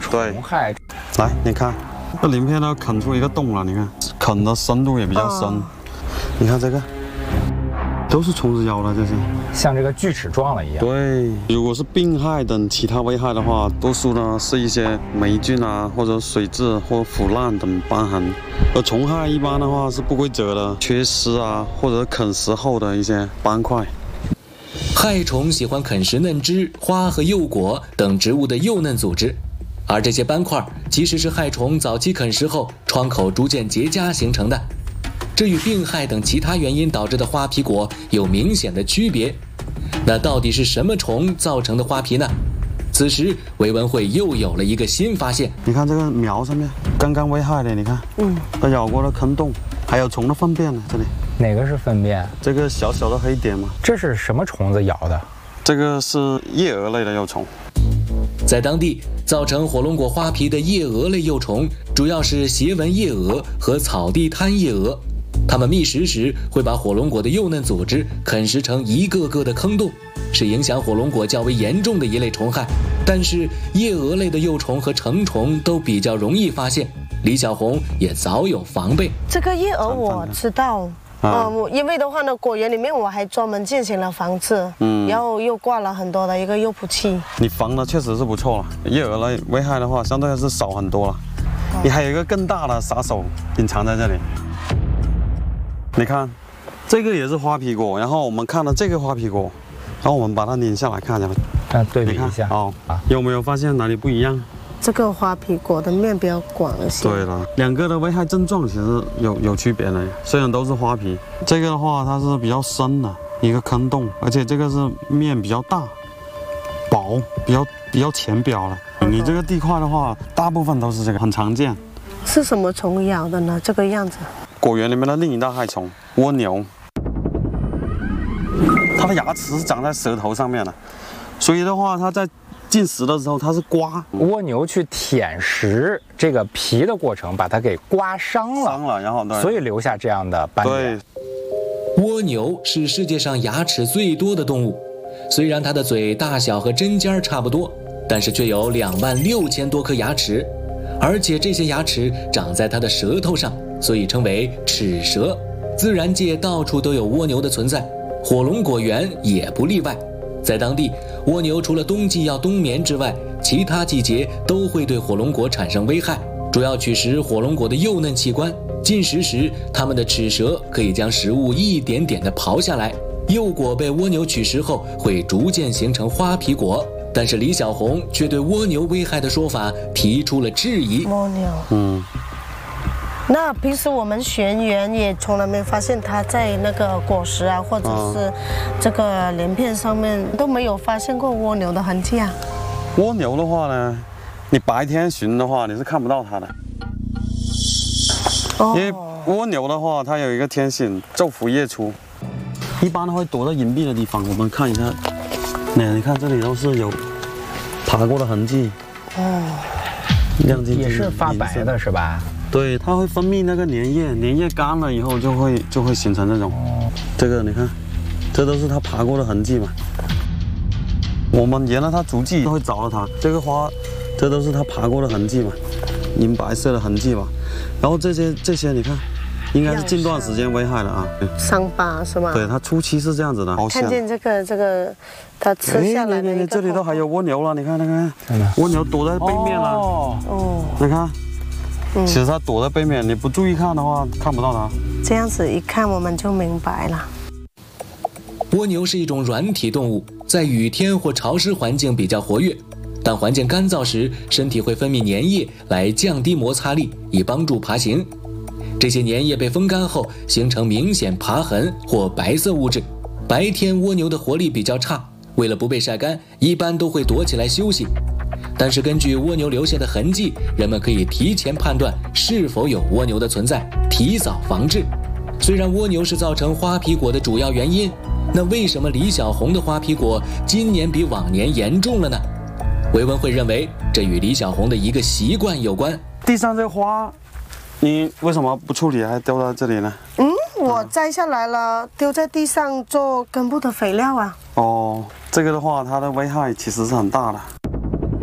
虫害。 来，你看，这鳞片都啃出一个洞了，你看，啃的深度也比较深。你看这个，都是虫子咬的，这些像这个锯齿状了一样。 对，如果是病害等其他危害的话，多数呢是一些霉菌啊，或者水质或腐烂等瘢痕。而虫害一般的话是不规则的、缺失啊，或者啃食后的一些斑块。 害虫喜欢啃食嫩枝、花和幼果等植物的幼嫩组织，而这些斑块其实是害虫早期啃食后窗口逐渐结痂形成的。这与病害等其他原因导致的花皮果有明显的区别。那到底是什么虫造成的花皮呢？此时维文会又有了一个新发现。 你看这个苗上面刚刚危害的，你看，它咬过的坑洞，还有虫的粪便呢，这里。 哪个是粪便？ 这个小小的黑点嘛。 这是什么虫子咬的？ 这个是叶蛾类的幼虫。 在当地，造成火龙果花皮的叶蛾类幼虫主要是斜纹叶蛾和草地滩叶蛾。它们觅食时会把火龙果的幼嫩组织啃食成一个个的坑洞，是影响火龙果较为严重的一类虫害。但是叶蛾类的幼虫和成虫都比较容易发现，李小红也早有防备。 这个叶蛾我知道，因为的话呢，果园里面我还专门进行了防治，然后又挂了很多的一个诱捕器。 你防的确实是不错了，叶蛾类危害的话，相对是少很多了。你还有一个更大的杀手隐藏在这里。你看，这个也是花皮果，然后我们看了这个花皮果，然后我们把它拧下来看一下， 对比一下哦，有没有发现哪里不一样？ 这个花皮果的面比较广一些。 对了，两个的危害症状其实有区别的，虽然都是花皮，这个的话它是比较深的一个坑洞，而且这个是面比较大、薄，比较浅表了。你这个地块的话，大部分都是这个，很常见。 是什么虫咬的呢？这个样子。 果园里面的另一大害虫蜗牛，它的牙齿是长在舌头上面的，所以的话，它在进食的时候它是刮。 蜗牛去舔食这个皮的过程，把它给刮伤了， 然后对， 所以留下这样的斑点。 蜗牛是世界上牙齿最多的动物，虽然它的嘴大小和针尖差不多，但是却有26000多颗牙齿，而且这些牙齿长在它的舌头上，所以称为齿舌。自然界到处都有蜗牛的存在，火龙果园也不例外。在当地，蜗牛除了冬季要冬眠之外，其他季节都会对火龙果产生危害，主要取食火龙果的幼嫩器官。进食时，它们的齿舌可以将食物一点点地刨下来，幼果被蜗牛取食后会逐渐形成花皮果。但是李小红却对蜗牛危害的说法提出了质疑。 蜗牛，那平时我们学员也从来没发现它在那个果实啊，或者是这个鳞片上面都没有发现过蜗牛的痕迹啊。 蜗牛的话呢，你白天寻的话你是看不到它的，因为蜗牛的话它有一个天性，昼伏夜出，一般会躲在隐蔽的地方。我们看一下，你看这里都是有爬过的痕迹，亮晶晶也是发白的是吧？ 对，它会分泌那个粘液，粘液干了以后就会形成这种。这个你看，这都是它爬过的痕迹嘛。我们沿着它足迹都会找到它。这个花，这都是它爬过的痕迹嘛，银白色的痕迹嘛。然后这些你看，应该是近段时间危害的啊。 伤疤是吗？ 对，它初期是这样子的。 看见这个，它吃下来的一个这里都还有蜗牛了，你看，蜗牛躲在背面了。你看。其实它躲在背面，你不注意看的话，看不到它。 这样子一看，我们就明白了。 蜗牛是一种软体动物，在雨天或潮湿环境比较活跃，当环境干燥时，身体会分泌粘液来降低摩擦力，以帮助爬行。这些粘液被风干后，形成明显爬痕或白色物质。白天蜗牛的活力比较差，为了不被晒干，一般都会躲起来休息。但是根据蜗牛留下的痕迹，人们可以提前判断是否有蜗牛的存在，提早防治。虽然蜗牛是造成花皮果的主要原因，那为什么李小红的花皮果今年比往年严重了呢？维文会认为这与李小红的一个习惯有关。 地上这花，你为什么不处理还丢在这里呢？ 我摘下来了，丢在地上做根部的肥料啊。 这个的话它的危害其实是很大的。